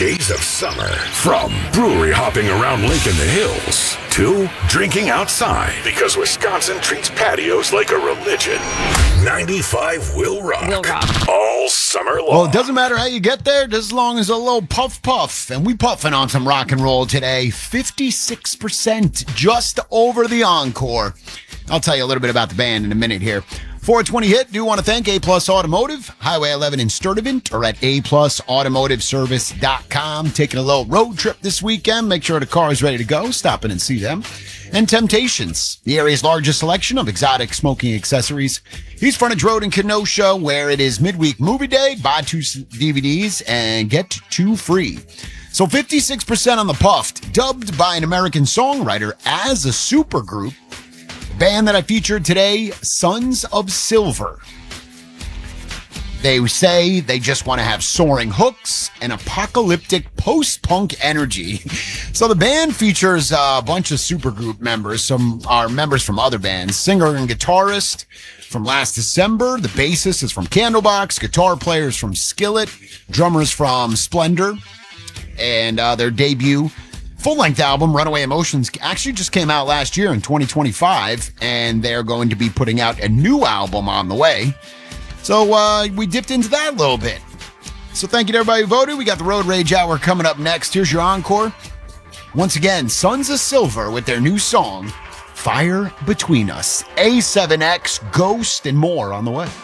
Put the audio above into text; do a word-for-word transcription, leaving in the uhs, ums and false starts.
days of summer. From brewery hopping around Lake in the Hills to drinking outside because Wisconsin treats patios like a religion. ninety-five will rock. Will rock. All summer long. Well, it doesn't matter how you get there, just as long as a little puff puff. And we puffing on some rock and roll today. fifty-six percent just over the encore. I'll tell you a little bit about the band in a minute here. four twenty hit, do want to thank A Plus Automotive, Highway eleven in Sturtevant, or at a plus automotive service dot com. Taking a little road trip this weekend. Make sure the car is ready to go. Stop in and see them. And Temptations, the area's largest selection of exotic smoking accessories. East Frontage Road in Kenosha, where it is midweek movie day. Buy two D V Ds and get two free. So fifty-six percent on the Puffed, dubbed by an American songwriter as a supergroup. Band that I featured today, Sons of Silver. They say they just want to have soaring hooks and apocalyptic post-punk energy. So the band features a bunch of supergroup members. Some are members from other bands. Singer and guitarist from Last December. The bassist is from Candlebox. Guitar players from Skillet. Drummers from Splendor. And uh, their debut full-length album, Runaway Emotions, actually just came out last year in twenty twenty-five, and they're going to be putting out a new album on the way. So uh, we dipped into that a little bit. So thank you to everybody who voted. We got the Road Rage Hour coming up next. Here's your encore. Once again, Sons of Silver with their new song, Fire Between Us. A seven X, Ghost, and more on the way.